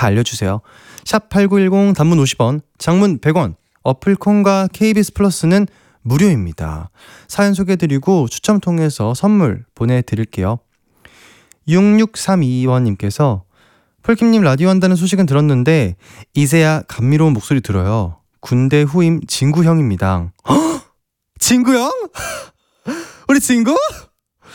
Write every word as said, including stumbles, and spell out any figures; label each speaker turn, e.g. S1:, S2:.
S1: 다 알려주세요. 샵 팔구일공 단문 오십 원, 장문 백 원, 어플콘과 케이비에스 플러스는 무료입니다. 사연 소개해드리고 추첨 통해서 선물 보내드릴게요. 육육삼이 번님께서 폴킴님 라디오 한다는 소식은 들었는데 이제야 감미로운 목소리 들어요. 군대 후임 진구 형입니다. 헉! 진구 형? 우리 친구?